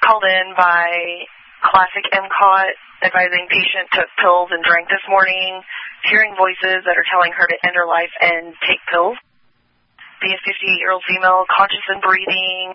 called in by Classic MCOT advising patient took pills and drank this morning, hearing voices that are telling her to end her life and take pills. Being a 58-year-old female, conscious and breathing.